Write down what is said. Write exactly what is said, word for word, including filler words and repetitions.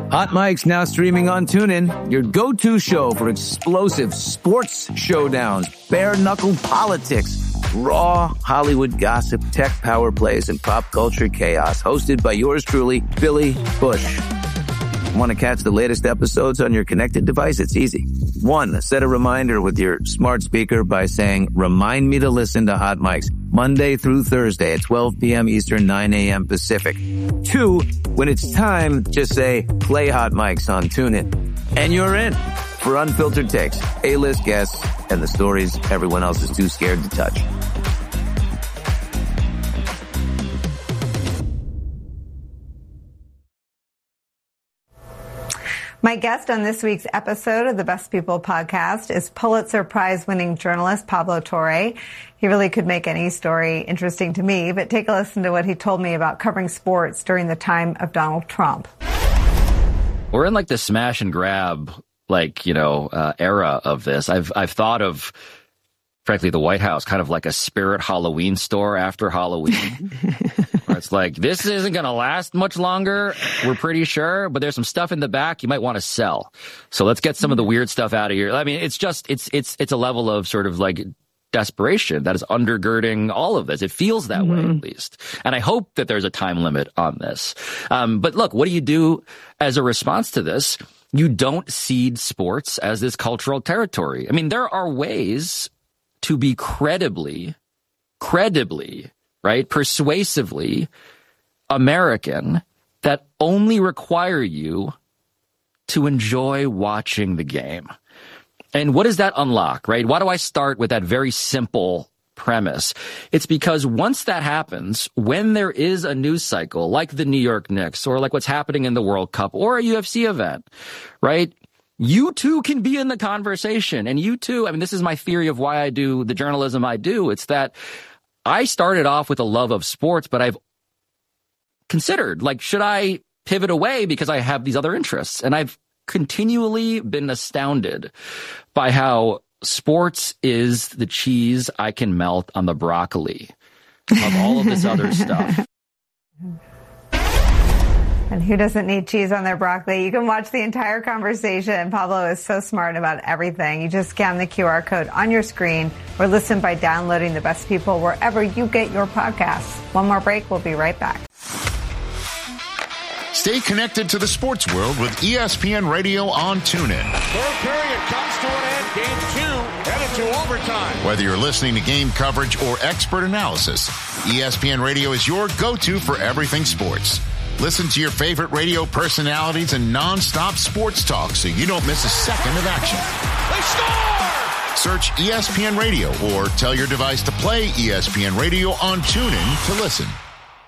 Hot Mike's now streaming on TuneIn, your go-to show for explosive sports showdowns, bare-knuckle politics, raw Hollywood gossip, tech power plays, and pop culture chaos. Hosted by yours truly, Billy Bush. Want to catch the latest episodes on your connected device? It's easy. One, set a reminder with your smart speaker by saying, remind me to listen to Hot Mike's Monday through Thursday at twelve p.m. Eastern, nine a.m. Pacific. Two, when it's time, just say, play Hot Mike's on TuneIn. And you're in for unfiltered takes, A-list guests, and the stories everyone else is too scared to touch. My guest on this week's episode of the Best People podcast is Pulitzer Prize-winning journalist Pablo Torre. He really could make any story interesting to me, but take a listen to what he told me about covering sports during the time of Donald Trump. We're in like the smash and grab, like, you know, uh, era of this. I've I've thought of, frankly, the White House kind of like a spirit Halloween store after Halloween. Where it's like, this isn't going to last much longer, we're pretty sure, but there's some stuff in the back you might want to sell. So let's get some of the weird stuff out of here. I mean, it's just, it's, it's, it's a level of sort of like desperation that is undergirding all of this. It feels that mm-hmm. way, at least. And I hope that there's a time limit on this. Um, but look, what do you do as a response to this? You don't cede sports as this cultural territory. I mean, there are ways to be credibly, credibly, right, persuasively American that only require you to enjoy watching the game. And what does that unlock, right? Why do I start with that very simple premise? It's because once that happens, when there is a news cycle like the New York Knicks or like what's happening in the World Cup or a U F C event, right? You too can be in the conversation. And you too, I mean, this is my theory of why I do the journalism I do. It's that I started off with a love of sports, but I've considered, like, should I pivot away because I have these other interests? And I've continually been astounded by how sports is the cheese I can melt on the broccoli of all of this other stuff. And who doesn't need cheese on their broccoli? You can watch the entire conversation. Pablo is so smart about everything. You just scan the Q R code on your screen or listen by downloading The Best People wherever you get your podcasts. One more break. We'll be right back. Stay connected to the sports world with E S P N Radio on TuneIn. Third period comes to an end. Game two headed to overtime. Whether you're listening to game coverage or expert analysis, E S P N Radio is your go-to for everything sports. Listen to your favorite radio personalities and non-stop sports talk so you don't miss a second of action. They score! Search E S P N Radio or tell your device to play E S P N Radio on TuneIn to listen.